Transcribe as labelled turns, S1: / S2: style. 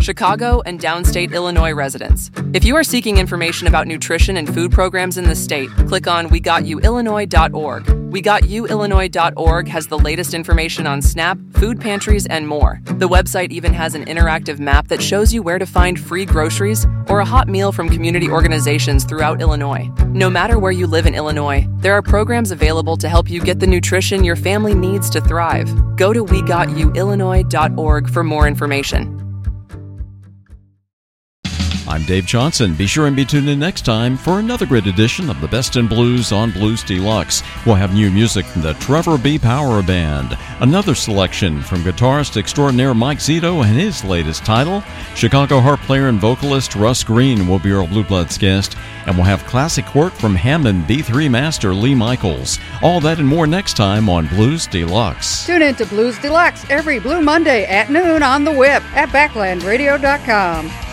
S1: Chicago, and downstate Illinois residents. If you are seeking information about nutrition and food programs in the state, click on WeGotYouIllinois.org. WeGotYouIllinois.org has the latest information on SNAP, food pantries, and more. The website even has an interactive map that shows you where to find free groceries or a hot meal from community organizations throughout Illinois. No matter where you live in Illinois, there are programs available to help you get the nutrition your family needs to thrive. Go to WeGotYouIllinois.org for more information.
S2: I'm Dave Johnson. Be sure and be tuned in next time for another great edition of the Best in Blues on Blues Deluxe. We'll have new music from the Trevor B. Power Band, another selection from guitarist extraordinaire Mike Zito and his latest title. Chicago harp player and vocalist Russ Green will be our Blue Bloods guest, and we'll have classic work from Hammond B3 master Lee Michaels. All that and more next time on Blues Deluxe.
S3: Tune in to Blues Deluxe every Blue Monday at noon on the web at backlandradio.com.